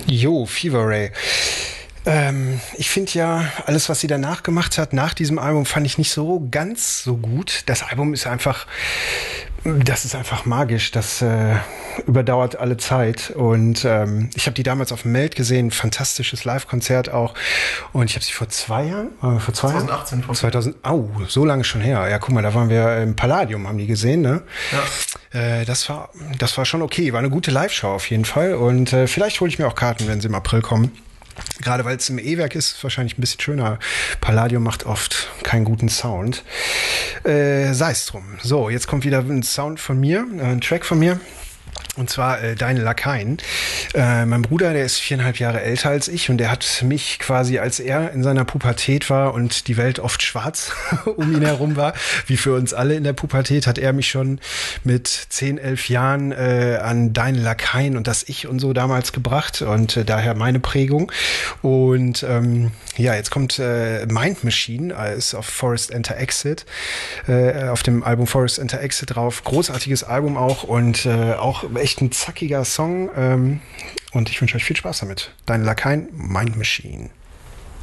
Jo, Fever Ray. Ich finde ja, alles, was sie danach gemacht hat, nach diesem Album, fand ich nicht so ganz so gut. Das Album ist einfach, das ist einfach magisch. Das überdauert alle Zeit. Und ich habe die damals auf dem Meld gesehen, fantastisches Live-Konzert auch. Und ich habe sie vor 2 Jahren, vor 2018. 2000, so lange schon her. Ja, guck mal, da waren wir im Palladium, haben die gesehen, ne? Ja. Das war schon okay. War eine gute Live-Show auf jeden Fall. Und vielleicht hole ich mir auch Karten, wenn sie im April kommen. Gerade weil es im E-Werk ist, wahrscheinlich ein bisschen schöner. Palladium macht oft keinen guten Sound. Sei es drum. So, jetzt kommt wieder ein Sound von mir, ein Track von mir. Und zwar Deine Lakaien. Mein Bruder, der ist 4,5 Jahre älter als ich und der hat mich quasi, als er in seiner Pubertät war und die Welt oft schwarz um ihn herum war, wie für uns alle in der Pubertät, hat er mich schon mit 10, 11 Jahren an Deine Lakaien und das Ich und so damals gebracht und daher meine Prägung. Und ja, jetzt kommt Mind Machine, ist auf Forest Enter Exit, auf dem Album Forest Enter Exit drauf. Großartiges Album auch und auch echt ein zackiger Song. Und ich wünsche euch viel Spaß damit. Deine Lakaien, Mind Machine.